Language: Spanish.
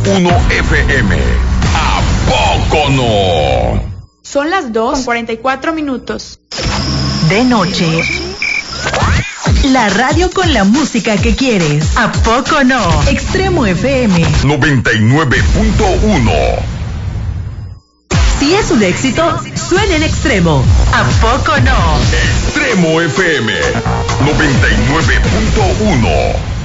FM. ¿A poco no? Son las 2:44. De noche. La radio con la música que quieres. ¿A poco no? Extremo FM 99.1. Si es un éxito, suena en Extremo. ¿A poco no? Extremo FM 99.1.